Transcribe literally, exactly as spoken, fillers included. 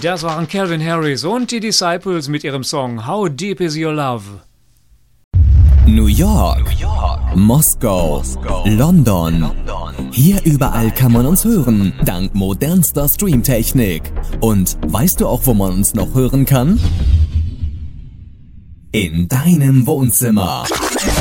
Das waren Calvin Harris und die Disciples mit ihrem Song How Deep Is Your Love. New York, New York. Moskau, Moskau. London. London. Hier überall kann man uns hören, dank modernster Streamtechnik. Und weißt du auch, wo man uns noch hören kann? In deinem Wohnzimmer.